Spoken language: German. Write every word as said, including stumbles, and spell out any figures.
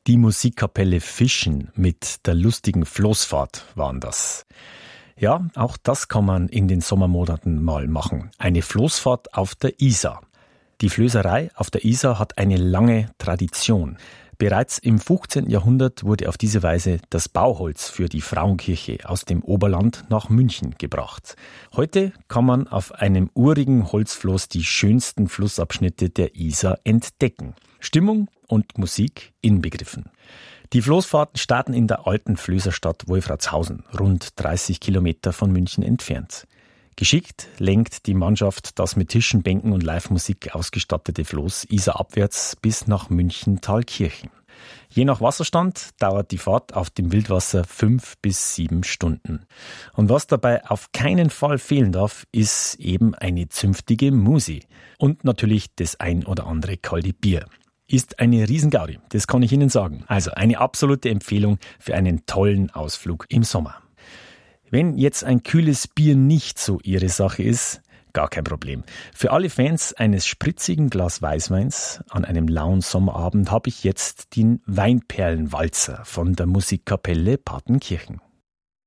Die Musikkapelle Fischen mit der lustigen Floßfahrt waren das. Ja, auch das kann man in den Sommermonaten mal machen. Eine Floßfahrt auf der Isar. Die Flößerei auf der Isar hat eine lange Tradition. Bereits im fünfzehnten Jahrhundert wurde auf diese Weise das Bauholz für die Frauenkirche aus dem Oberland nach München gebracht. Heute kann man auf einem urigen Holzfloß die schönsten Flussabschnitte der Isar entdecken. Stimmung und Musik inbegriffen. Die Floßfahrten starten in der alten Flößerstadt Wolfratshausen, rund dreißig Kilometer von München entfernt. Geschickt lenkt die Mannschaft das mit Tischen, Bänken und Live-Musik ausgestattete Floß isarabwärts bis nach München-Thalkirchen. Je nach Wasserstand dauert die Fahrt auf dem Wildwasser fünf bis sieben Stunden. Und was dabei auf keinen Fall fehlen darf, ist eben eine zünftige Musi. Und natürlich das ein oder andere kalte Bier. Ist eine Riesengaudi, das kann ich Ihnen sagen. Also eine absolute Empfehlung für einen tollen Ausflug im Sommer. Wenn jetzt ein kühles Bier nicht so Ihre Sache ist, gar kein Problem. Für alle Fans eines spritzigen Glas Weißweins an einem lauen Sommerabend habe ich jetzt den Weinperlenwalzer von der Musikkapelle Partenkirchen.